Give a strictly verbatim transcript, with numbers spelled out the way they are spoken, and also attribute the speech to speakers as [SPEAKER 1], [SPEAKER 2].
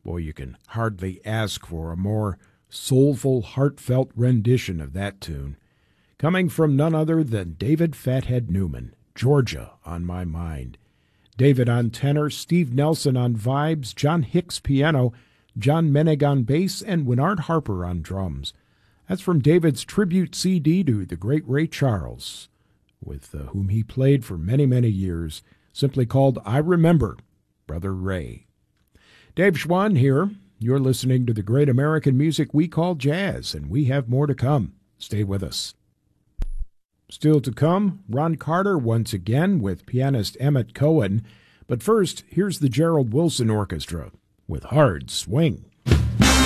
[SPEAKER 1] Boy, you can hardly ask for a more soulful, heartfelt rendition of that tune. Coming from none other than David Fathead Newman, Georgia on My Mind. David on tenor, Steve Nelson on vibes, John Hicks piano, John Menig on bass, and Winard Harper on drums. That's from David's tribute C D to the great Ray Charles, with uh, whom he played for many, many years, simply called I Remember, Brother Ray. Dave Schwann here. You're listening to the great American music we call jazz, and we have more to come. Stay with us. Still to come, Ron Carter once again with pianist Emmett Cohen. But first, here's the Gerald Wilson Orchestra with Hard Swing.